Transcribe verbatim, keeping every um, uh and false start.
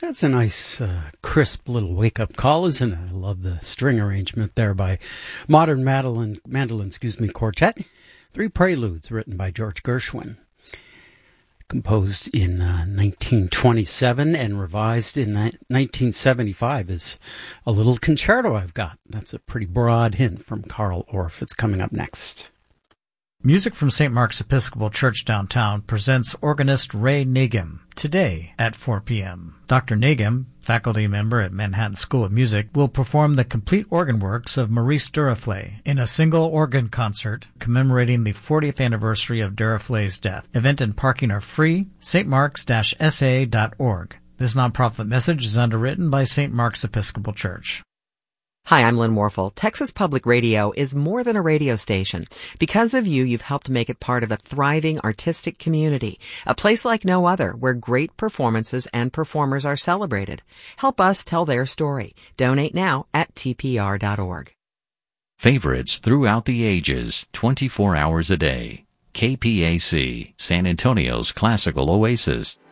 That's a nice, uh, crisp little wake-up call, isn't it? I love the string arrangement there by Modern Mandolin, Mandolin, excuse me, Quartet. Three Preludes written by George Gershwin. Composed in uh, nineteen twenty-seven and revised in ni- nineteen seventy-five is a little concerto I've got. That's a pretty broad hint from Carl Orff. It's coming up next. Music from Saint Mark's Episcopal Church downtown presents organist Ray Nagin today at four p.m. Doctor Nagin, faculty member at Manhattan School of Music, will perform the complete organ works of Maurice Duruflé in a single organ concert commemorating the fortieth anniversary of Duruflé's death. Event and parking are free. st marks dash s a dot org. This nonprofit message is underwritten by Saint Mark's Episcopal Church. Hi, I'm Lynn Warfel. Texas Public Radio is more than a radio station. Because of you, you've helped make it part of a thriving artistic community, a place like no other where great performances and performers are celebrated. Help us tell their story. Donate now at t p r dot org. Favorites throughout the ages, twenty-four hours a day. K P A C, San Antonio's classical oasis.